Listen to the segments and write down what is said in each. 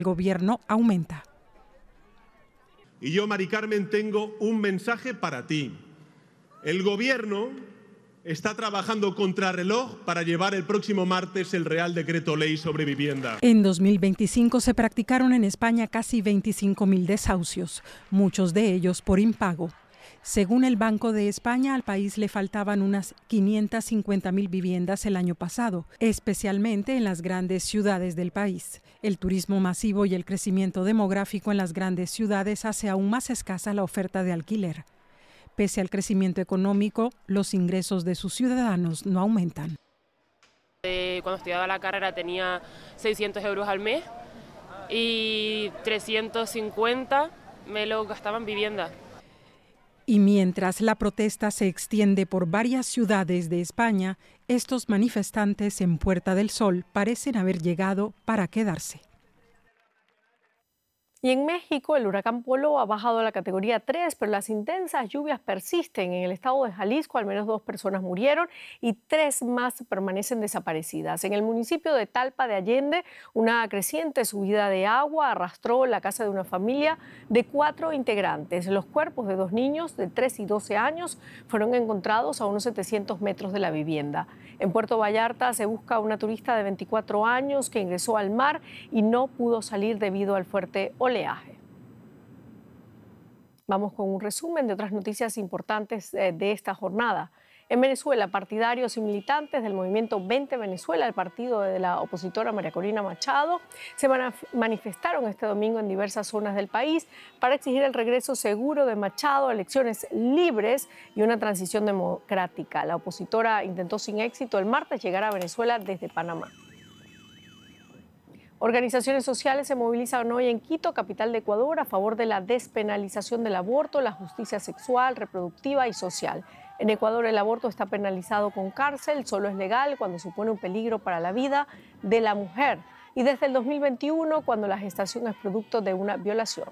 El gobierno aumenta. Y yo, Mari Carmen, tengo un mensaje para ti. El gobierno está trabajando contrarreloj para llevar el próximo martes el Real Decreto Ley sobre vivienda. En 2025 se practicaron en España casi 25.000 desahucios, muchos de ellos por impago. Según el Banco de España, al país le faltaban unas 550.000 viviendas el año pasado, especialmente en las grandes ciudades del país. El turismo masivo y el crecimiento demográfico en las grandes ciudades hace aún más escasa la oferta de alquiler. Pese al crecimiento económico, los ingresos de sus ciudadanos no aumentan. Cuando estudiaba la carrera tenía 600 euros al mes y 350 me lo gastaba en vivienda. Y mientras la protesta se extiende por varias ciudades de España, estos manifestantes en Puerta del Sol parecen haber llegado para quedarse. Y en México, el huracán Polo ha bajado a la categoría 3, pero las intensas lluvias persisten. En el estado de Jalisco, al menos 2 personas murieron y 3 más permanecen desaparecidas. En el municipio de Talpa de Allende, una creciente subida de agua arrastró la casa de una familia de 4 integrantes. Los cuerpos de 2 niños de 3 y 12 años fueron encontrados a unos 700 metros de la vivienda. En Puerto Vallarta se busca a una turista de 24 años que ingresó al mar y no pudo salir debido al fuerte oleaje. Vamos con un resumen de otras noticias importantes de esta jornada. En Venezuela, partidarios y militantes del movimiento Vente Venezuela, el partido de la opositora María Corina Machado, se manifestaron este domingo en diversas zonas del país para exigir el regreso seguro de Machado, elecciones libres y una transición democrática. La opositora intentó sin éxito el martes llegar a Venezuela desde Panamá. Organizaciones sociales se movilizan hoy en Quito, capital de Ecuador, a favor de la despenalización del aborto, la justicia sexual, reproductiva y social. En Ecuador el aborto está penalizado con cárcel, solo es legal cuando supone un peligro para la vida de la mujer y desde el 2021 cuando la gestación es producto de una violación.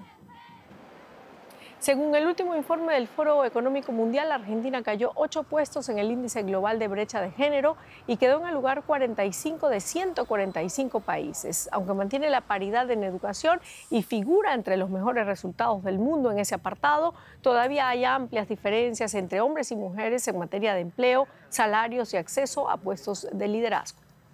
Según el último informe del Foro Económico Mundial, Argentina cayó 8 puestos en el índice global de brecha de género y quedó en el lugar 45 de 145 países. Aunque mantiene la paridad en educación y figura entre los mejores resultados del mundo en ese apartado, todavía hay amplias diferencias entre hombres y mujeres en materia de empleo, salarios y acceso a puestos de liderazgo.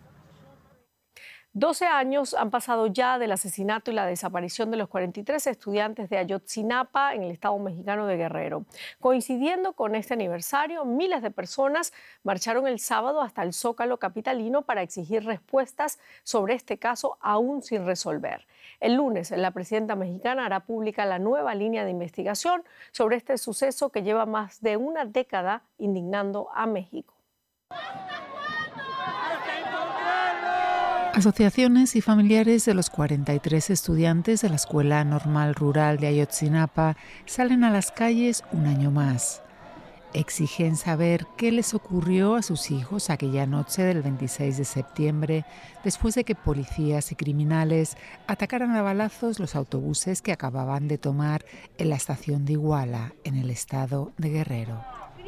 12 años han pasado ya del asesinato y la desaparición de los 43 estudiantes de Ayotzinapa en el estado mexicano de Guerrero. Coincidiendo con este aniversario, miles de personas marcharon el sábado hasta el Zócalo capitalino para exigir respuestas sobre este caso aún sin resolver. El lunes, la presidenta mexicana hará pública la nueva línea de investigación sobre este suceso que lleva más de una década indignando a México. Asociaciones y familiares de los 43 estudiantes de la Escuela Normal Rural de Ayotzinapa salen a las calles un año más. Exigen saber qué les ocurrió a sus hijos aquella noche del 26 de septiembre, después de que policías y criminales atacaran a balazos los autobuses que acababan de tomar en la estación de Iguala, en el estado de Guerrero.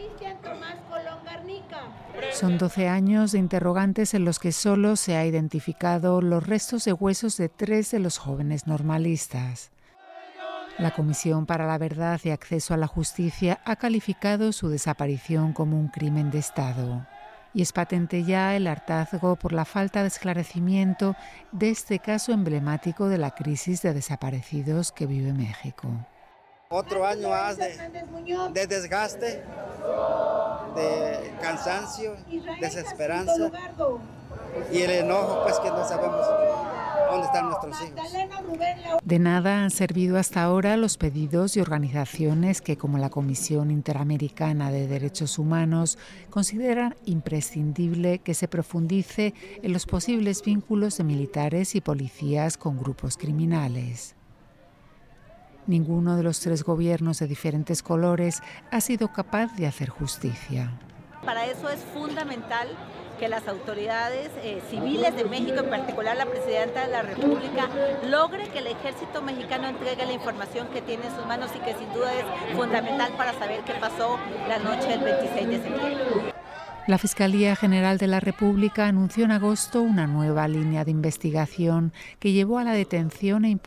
Son 12 años de interrogantes en los que solo se ha identificado los restos de huesos de 3 de los jóvenes normalistas. La Comisión para la Verdad y Acceso a la Justicia ha calificado su desaparición como un crimen de Estado. Y es patente ya el hartazgo por la falta de esclarecimiento de este caso emblemático de la crisis de desaparecidos que vive México. Otro año más de desgaste, de cansancio, desesperanza y el enojo, pues que no sabemos dónde están nuestros hijos. De nada han servido hasta ahora los pedidos y organizaciones que, como la Comisión Interamericana de Derechos Humanos, consideran imprescindible que se profundice en los posibles vínculos de militares y policías con grupos criminales. Ninguno de los 3 gobiernos de diferentes colores ha sido capaz de hacer justicia. Para eso es fundamental que las autoridades civiles de México, en particular la Presidenta de la República, logre que el ejército mexicano entregue la información que tiene en sus manos y que sin duda es fundamental para saber qué pasó la noche del 26 de septiembre. La Fiscalía General de la República anunció en agosto una nueva línea de investigación que llevó a la detención e